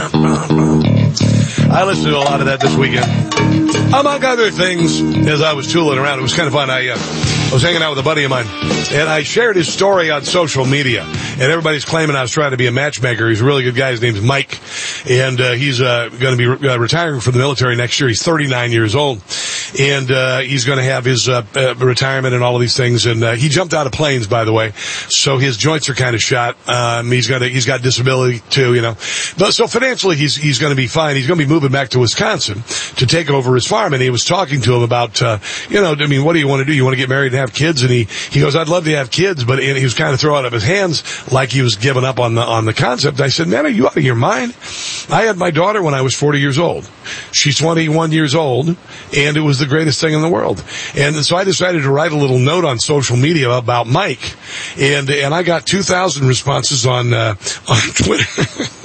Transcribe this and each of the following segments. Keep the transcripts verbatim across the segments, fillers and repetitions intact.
I listened to a lot of that this weekend. Among other things, as I was tooling around, it was kind of fun. I, uh, I was hanging out with a buddy of mine, and I shared his story on social media. And everybody's claiming I was trying to be a matchmaker. He's a really good guy. His name's Mike, and uh, he's uh, going to be re- uh, retiring from the military next year. He's thirty-nine years old, and uh, he's going to have his uh, uh, retirement and all of these things. And uh, he jumped out of planes, by the way, so his joints are kind of shot. Um, he's got a, he's got disability too, you know. But so financially, he's he's going to be fine. He's going to be moving back to Wisconsin to take over his farm. And he was talking to him about, uh, you know, I mean, what do you want to do? You want to get married and have kids? And he he goes, I'd love to have kids, but and he was kind of throwing up his hands like he was giving up on the on the concept. I said, man, are you out of your mind? I had my daughter when I was forty years old. She's twenty-one years old, and it was the greatest thing in the world. And so I decided to write a little note on social media about Mike, and and I got two thousand responses on uh, on Twitter.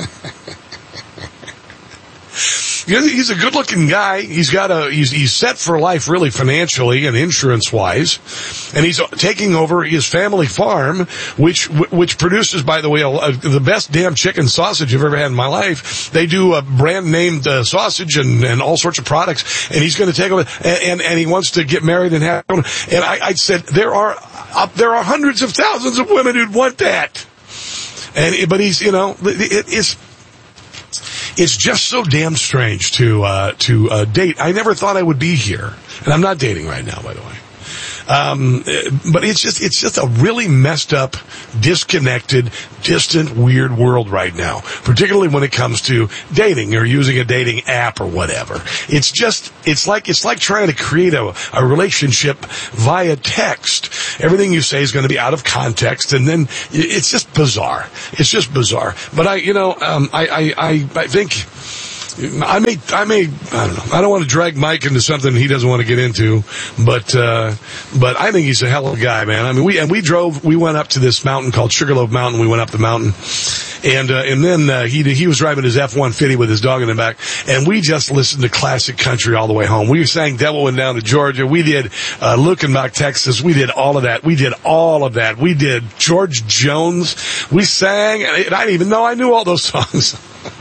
He's a good-looking guy. He's got a he's he's set for life, really, financially and insurance-wise, and he's taking over his family farm, which which produces, by the way, a, a, the best damn chicken sausage I've ever had in my life. They do a brand-named uh, sausage and and all sorts of products, and he's going to take over. And, and and he wants to get married and have. And I, I said there are uh, there are hundreds of thousands of women who'd want that, and but he's you know it, it's. It's just so damn strange to uh to uh date. I never thought I would be here, and I'm not dating right now, by the way. Um, but it's just it's just a really messed up, disconnected, distant, weird world right now, particularly when it comes to dating or using a dating app or whatever. It's just it's like it's like trying to create a, a relationship via text. Everything you say is going to be out of context, and then it's just bizarre. It's just bizarre. But I, you know, um, I, I, I, I think. I may, I may, I don't know. I don't want to drag Mike into something he doesn't want to get into, but, uh, but I think he's a hell of a guy, man. I mean, we, and we drove, we went up to this mountain called Sugarloaf Mountain. We went up the mountain. And, uh, and then, uh, he, he was driving his F one fifty with his dog in the back. And we just listened to classic country all the way home. We sang Devil Went Down to Georgia. We did, uh, Lukenbach, Texas. We did all of that. We did all of that. We did George Jones. We sang, and I didn't even know I knew all those songs.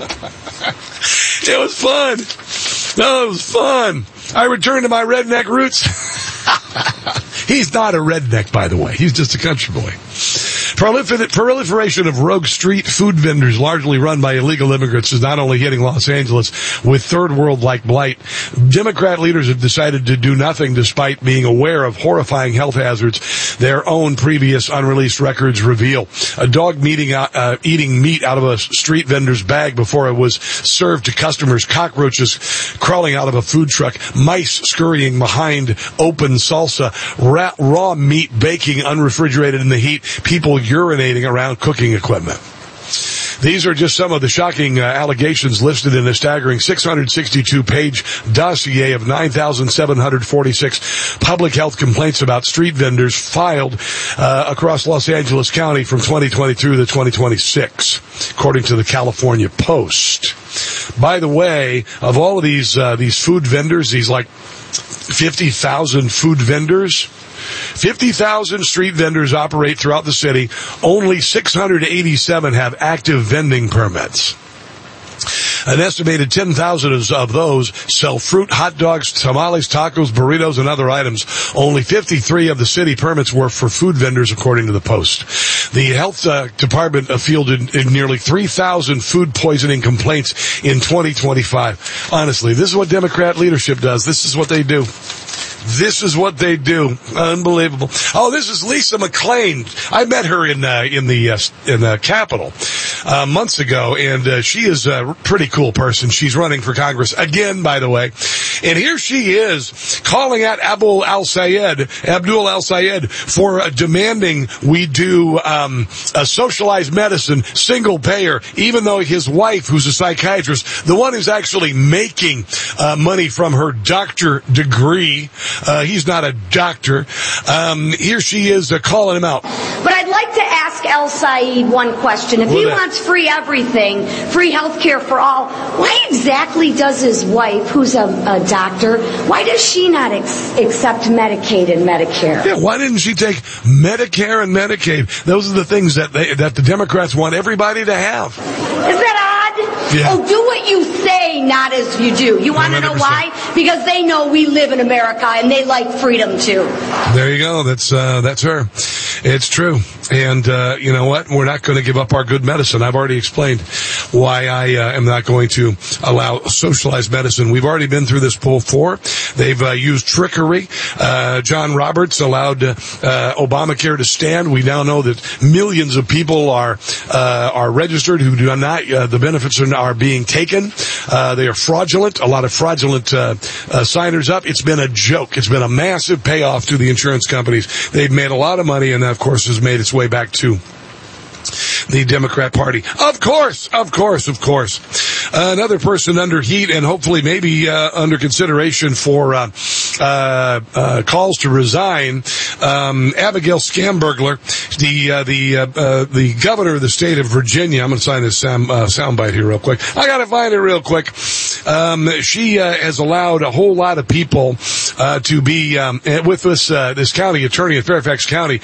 It was fun. No, it was fun. I returned to my redneck roots. He's not a redneck, by the way. He's just a country boy. Prolifer- proliferation of rogue street food vendors, largely run by illegal immigrants, is not only hitting Los Angeles with third world-like blight. Democrat leaders have decided to do nothing despite being aware of horrifying health hazards their own previous unreleased records reveal. A dog meeting, uh, eating meat out of a street vendor's bag before it was served to customers, cockroaches crawling out of a food truck, mice scurrying behind open salsa, raw, raw meat baking unrefrigerated in the heat, people urinating around cooking equipment. These are just some of the shocking uh, allegations listed in a staggering six hundred sixty-two page dossier of nine thousand seven hundred forty-six public health complaints about street vendors filed uh, across Los Angeles County from twenty twenty-two to twenty twenty-six, according to the California Post. By the way, of all of these uh, these food vendors, these like fifty thousand food vendors, fifty thousand street vendors operate throughout the city. Only six hundred eighty-seven have active vending permits. An estimated ten thousand of those sell fruit, hot dogs, tamales, tacos, burritos, and other items. Only fifty-three of the city permits were for food vendors, according to the Post. The health uh, department fielded nearly three thousand food poisoning complaints in twenty twenty-five. Honestly, this is what Democrat leadership does. This is what they do. This is what they do. Unbelievable. Oh, this is Lisa McClain. I met her in uh, in the uh, in the Capitol uh, months ago, and uh, she is a pretty cool person. She's running for Congress again, by the way. And here she is calling out Abdul al-Sayed, Abdul al-Sayed, for uh, demanding we do um, a socialized medicine, single payer, even though his wife, who's a psychiatrist, the one who's actually making uh, money from her doctor degree, uh, he's not a doctor. Um, here she is uh, calling him out. But I'd like to ask al-Sayed one question. If what he that? wants free everything, free health care for all, why exactly does his wife, who's a, a doctor, why does she not ex- accept Medicaid and Medicare? Yeah, why didn't she take Medicare and Medicaid? Those are the things that they, that the Democrats want everybody to have. Is that odd? Yeah. Oh, do what you say, not as you do. You want to know why? Because they know we live in America and they like freedom too. There you go. That's uh, that's her. It's true. And uh, you know what? We're not going to give up our good medicine. I've already explained why I uh, am not going to allow socialized medicine. We've already been through this before. They've uh, used trickery. Uh, John Roberts allowed uh, Obamacare to stand. We now know that millions of people are uh, are registered who do not. Uh, the benefits are, are being taken. Uh, they are fraudulent. A lot of fraudulent uh, uh, signers up. It's been a joke. It's been a massive payoff to the insurance companies. They've made a lot of money, and that, of course, has made its way back to the Democrat Party. Of course, of course, of course. Uh, another person under heat and hopefully maybe uh, under consideration for uh, uh, uh, calls to resign, um, Abigail Schamberger, the uh, the uh, uh, the governor of the state of Virginia. I'm going to sign this sound, uh, soundbite here real quick. I got to find it real quick. Um, she uh, has allowed a whole lot of people uh, to be um, with this uh, this county attorney in Fairfax County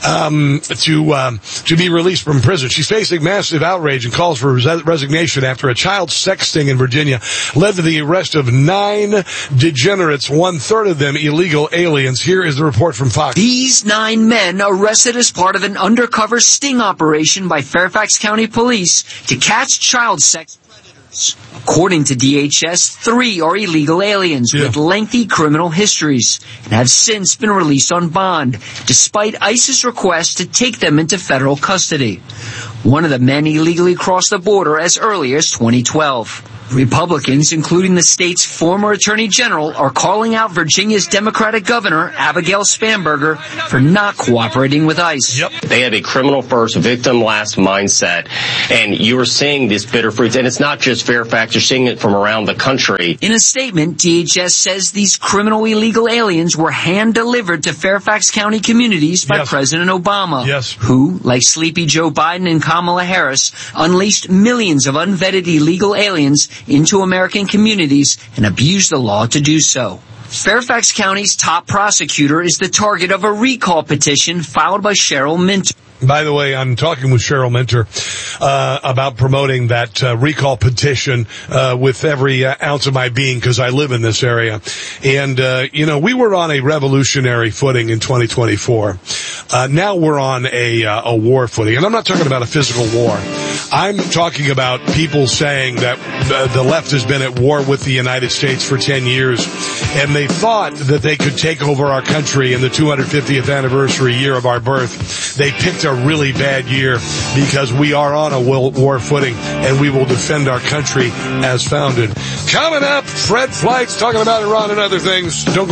um, to um, to be released from prison. She's facing massive outrage and calls for res- resignation after a child sex sting in Virginia led to the arrest of nine degenerates, one-third of them illegal aliens. Here is the report from Fox. These nine men arrested as part of an undercover sting operation by Fairfax County Police to catch child sex predators. According to D H S, three are illegal aliens yeah. with lengthy criminal histories and have since been released on bond, despite ICE's request to take them into federal custody. One of the men illegally crossed the border as early as twenty twelve. Republicans, including the state's former attorney general, are calling out Virginia's Democratic governor, Abigail Schamberger, for not cooperating with ICE. Yep. They have a criminal-first, victim-last mindset, and you are seeing these bitter fruits, and it's not just Fairfax, you're seeing it from around the country. In a statement, D H S says these criminal illegal aliens were hand-delivered to Fairfax County communities by yes. President Obama, yes. who, like sleepy Joe Biden and Kamala Harris, unleashed millions of unvetted illegal aliens into American communities and abused the law to do so. Fairfax County's top prosecutor is the target of a recall petition filed by Cheryl Minter. By the way, I'm talking with Cheryl Minter uh, about promoting that uh, recall petition uh, with every uh, ounce of my being because I live in this area. And, uh, you know, we were on a revolutionary footing in twenty twenty-four. Uh, now we're on a, uh, a war footing. And I'm not talking about a physical war. I'm talking about people saying that the, the left has been at war with the United States for ten years, and they thought that they could take over our country in the two hundred fiftieth anniversary year of our birth. They picked a really bad year because we are on a war footing, and we will defend our country as founded. Coming up, Fred Fleitz talking about Iran and other things. Don't go